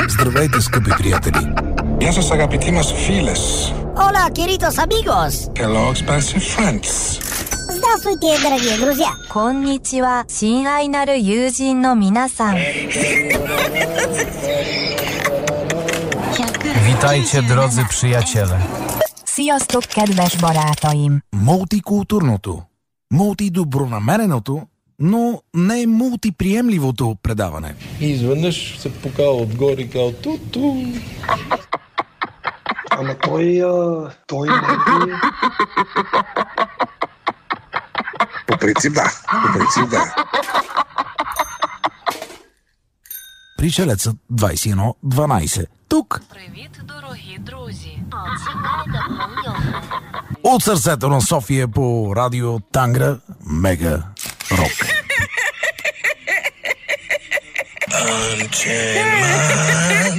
Здравейте, скъпи приятели! Γεια σας αγαπητοί μας φίλες. Hola, queridos amigos. Hello, expensive friends. Здравствуйте, дорогие друзья. こんにちは、親愛なる友人の皆さん。 Witajcie, drodzy przyjaciele. Sziasztok, kedves barátaim! Мултикултурното, мултидобронамереното, но не мултиприемливото предаване. И изведнъж се покава отгоре и казва ту-ту. Ама той не е... По принцип да. Пришелецът 2112. Тук. Привіт, дорогі друзі. От сърцето на София по радио Тангра Мега Рок. Unchain my